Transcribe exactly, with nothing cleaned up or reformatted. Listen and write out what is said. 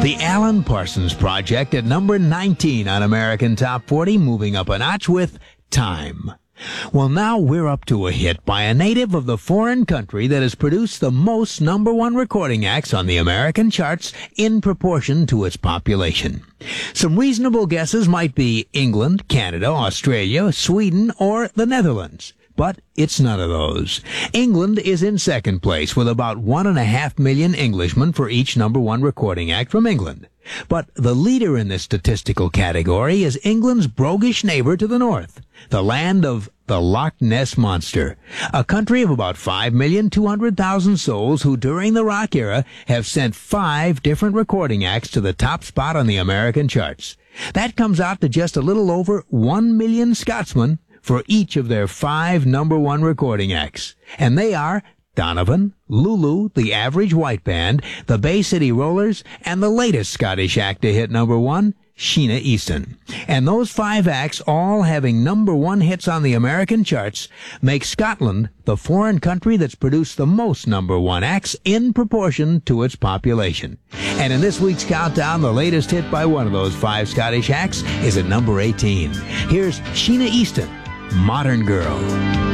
The Alan Parsons Project at number nineteen on American Top forty, moving up a notch with Time. Well, now we're up to a hit by a native of the foreign country that has produced the most number one recording acts on the American charts in proportion to its population. Some reasonable guesses might be England, Canada, Australia, Sweden, or the Netherlands. But it's none of those. England is in second place with about one and a half million Englishmen for each number one recording act from England. But the leader in this statistical category is England's roguish neighbor to the north, the land of the Loch Ness Monster, a country of about five million two hundred thousand souls who during the rock era have sent five different recording acts to the top spot on the American charts. That comes out to just a little over one million Scotsmen for each of their five number one recording acts. And they are Donovan, Lulu, the Average White Band, the Bay City Rollers, and the latest Scottish act to hit number one, Sheena Easton. And those five acts, all having number one hits on the American charts, make Scotland the foreign country that's produced the most number one acts in proportion to its population. And in this week's countdown, the latest hit by one of those five Scottish acts is at number eighteen. Here's Sheena Easton, Modern Girl.